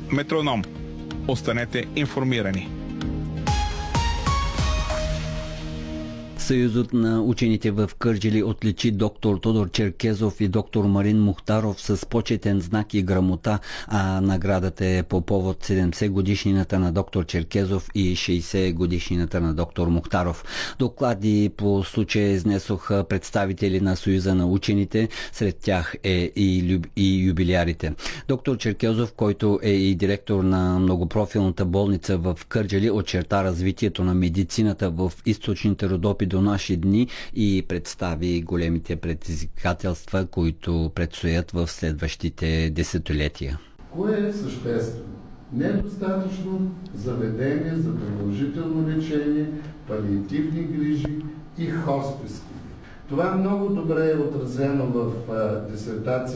Метроном. Останете информирани. Съюзът на учените в Кърджали отличи доктор Тодор Черкезов и доктор Марин Мухтаров с почетен знак и грамота, а наградата е по повод 70 годишнината на доктор Черкезов и 60 годишнината на доктор Мухтаров. Доклади по случая изнесоха представители на Съюза на учените, сред тях е и юбилярите. Доктор Черкезов, който е и директор на многопрофилната болница в Кърджали, очерта развитието на медицината в източните Родопи до наши дни и представи големите предизвикателства, които предстоят в следващите десетилетия. Кое е съществено? Недостатъчно заведение за продължително лечение, палиативни грижи и хосписки. Това много добре е отразено в дисертация